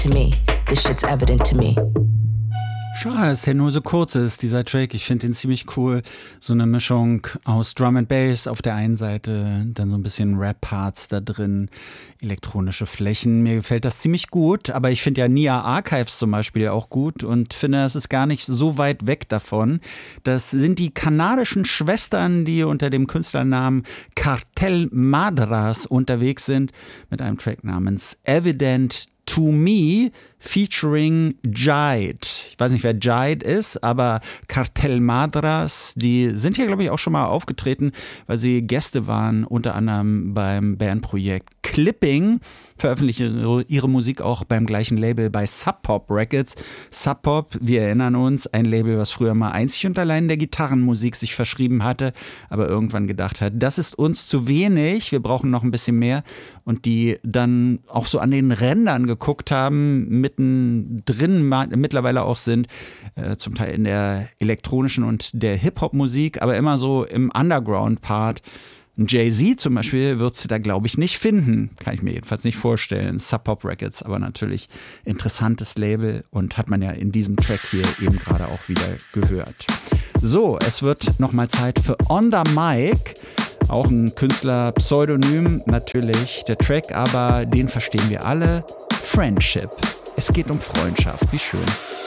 To me, this shit's evident to me. Schade, dass der nur so kurz ist, dieser Track. Ich finde den ziemlich cool. So eine Mischung aus Drum and Bass auf der einen Seite, dann so ein bisschen Rap-Parts da drin, elektronische Flächen. Mir gefällt das ziemlich gut, aber ich finde ja Nia Archives zum Beispiel auch gut und finde, es ist gar nicht so weit weg davon. Das sind die kanadischen Schwestern, die unter dem Künstlernamen Cartel Madras unterwegs sind, mit einem Track namens Evident to Me featuring Jide. Ich weiß nicht, wer Jide ist, aber Cartel Madras, die sind hier, glaube ich, auch schon mal aufgetreten, weil sie Gäste waren, unter anderem beim Bandprojekt Clipping, veröffentlichen ihre Musik auch beim gleichen Label bei Sub Pop Records. Sub Pop, wir erinnern uns, ein Label, was früher mal einzig und allein der Gitarrenmusik sich verschrieben hatte, aber irgendwann gedacht hat, das ist uns zu wenig, wir brauchen noch ein bisschen mehr, und die dann auch so an den Rändern geguckt haben, mittendrin mittlerweile auch sind, zum Teil in der elektronischen und der Hip-Hop-Musik, aber immer so im Underground-Part. Jay-Z zum Beispiel würdest du da, glaube ich, nicht finden. Kann ich mir jedenfalls nicht vorstellen. Sub Pop Records, aber natürlich interessantes Label und hat man ja in diesem Track hier eben gerade auch wieder gehört. So, es wird nochmal Zeit für On the Mic. Auch ein Künstler-Pseudonym, natürlich der Track, aber den verstehen wir alle. Friendship. Es geht um Freundschaft. Wie schön.